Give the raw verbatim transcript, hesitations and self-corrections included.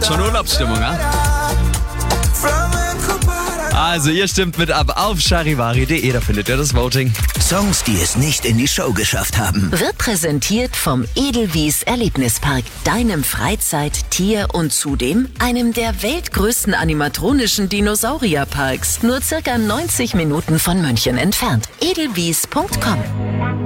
Schon Urlaubsstimmung, ja? Also, ihr stimmt mit ab auf charivari punkt de, da findet ihr das Voting. Songs, die es nicht in die Show geschafft haben. Wird präsentiert vom Edelwies Erlebnispark, deinem Freizeit-, Tier- und zudem einem der weltgrößten animatronischen Dinosaurierparks. Nur circa neunzig Minuten von München entfernt. edelwies punkt com